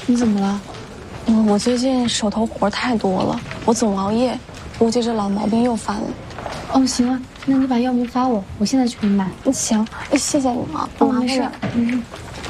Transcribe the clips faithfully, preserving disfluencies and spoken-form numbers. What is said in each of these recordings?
你怎么了？ 嗯，我最近手头活太多了，我总熬夜，估计这老毛病又犯了。 哦，行啊，那你把药名发我，我现在去给你买。 行，谢谢你啊。 哦，没事，没事。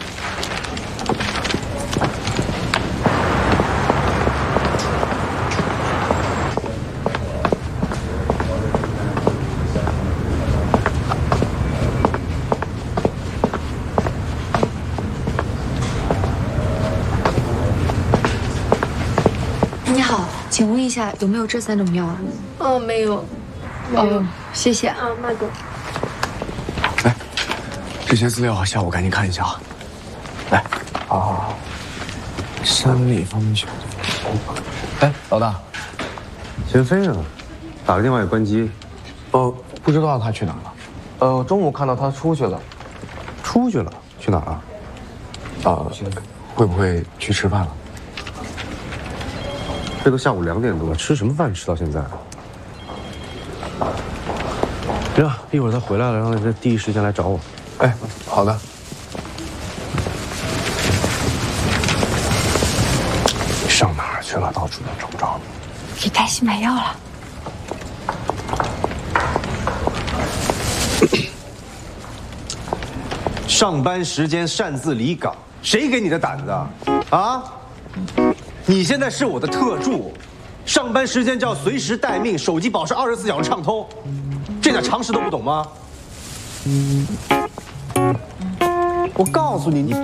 你好，请问一下有没有这三种药啊？ 哦，没有。 哦，谢谢。 啊，慢点。 来，这些资料下午赶紧看一下啊。来，好好好。山立方球。哎，老大， 秦飞呢？打个电话也关机。 呃，不知道他去哪了。 呃，中午看到他出去了。 出去了？去哪儿啊？ 啊，会不会去吃饭了？ 这都下午两点多，吃什么饭吃到现在？行，一会儿他回来了，让他第一时间来找我。 哎，好的。上哪儿去了？到处都找不着你。 给黛西买药了。 上班时间擅自离岗，谁给你的胆子啊？啊？你现在是我的特助，上班时间就要随时待命，手机保持二十四小时畅通，这点常识都不懂吗？我告诉你，你。